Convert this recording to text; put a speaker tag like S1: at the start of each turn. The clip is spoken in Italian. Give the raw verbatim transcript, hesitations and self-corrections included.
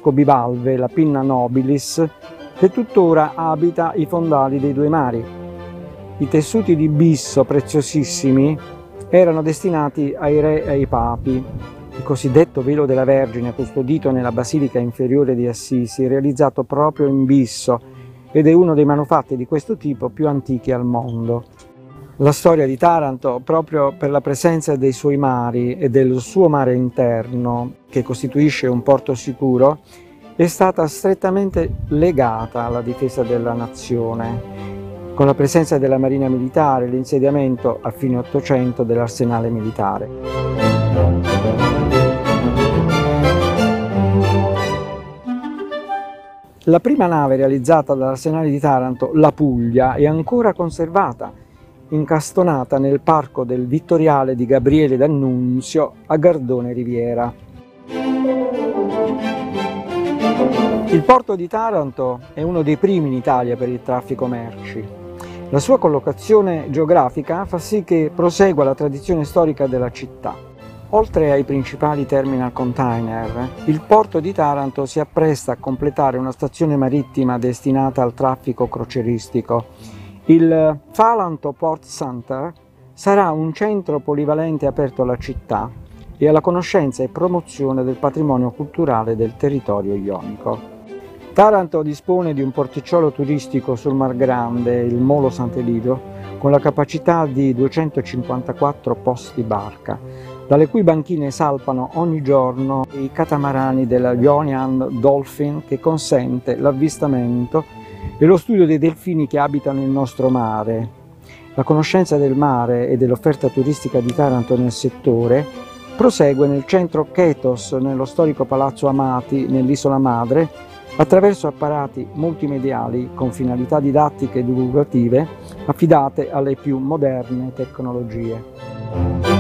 S1: mollusco bivalve, la Pinna nobilis, che tuttora abita i fondali dei due mari. I tessuti di bisso preziosissimi erano destinati ai re e ai papi. Il cosiddetto velo della Vergine, custodito nella Basilica Inferiore di Assisi, è realizzato proprio in bisso ed è uno dei manufatti di questo tipo più antichi al mondo. La storia di Taranto, proprio per la presenza dei suoi mari e del suo mare interno, che costituisce un porto sicuro, è stata strettamente legata alla difesa della nazione, con la presenza della Marina Militare e l'insediamento a fine Ottocento dell'arsenale militare. La prima nave realizzata dall'arsenale di Taranto, la Puglia, è ancora conservata, incastonata nel parco del Vittoriale di Gabriele D'Annunzio a Gardone Riviera. Il porto di Taranto è uno dei primi in Italia per il traffico merci. La sua collocazione geografica fa sì che prosegua la tradizione storica della città. Oltre ai principali terminal container, il porto di Taranto si appresta a completare una stazione marittima destinata al traffico croceristico. Il Falanto Port Center sarà un centro polivalente aperto alla città e alla conoscenza e promozione del patrimonio culturale del territorio ionico. Taranto dispone di un porticciolo turistico sul Mar Grande, il Molo Sant'Elidio, con la capacità di duecentocinquantaquattro posti barca, dalle cui banchine salpano ogni giorno i catamarani della Ionian Dolphin, che consente l'avvistamento e lo studio dei delfini che abitano il nostro mare. La conoscenza del mare e dell'offerta turistica di Taranto nel settore prosegue nel centro Chetos, nello storico Palazzo Amati, nell'isola madre, attraverso apparati multimediali con finalità didattiche e divulgative affidate alle più moderne tecnologie.